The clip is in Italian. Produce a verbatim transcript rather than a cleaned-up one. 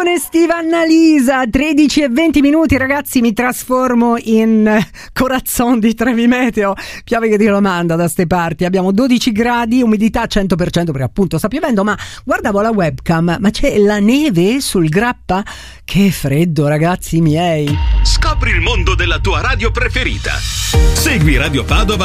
stagione estiva Annalisa, tredici e venti minuti, ragazzi, mi trasformo in corazzon di Trevi Meteo. Piove che Dio lo manda da ste parti. Abbiamo dodici gradi, umidità cento per cento perché appunto sta piovendo, ma guardavo la webcam, ma c'è la neve sul Grappa? Che freddo, ragazzi miei. Scopri il mondo della tua radio preferita. Segui Radio Padova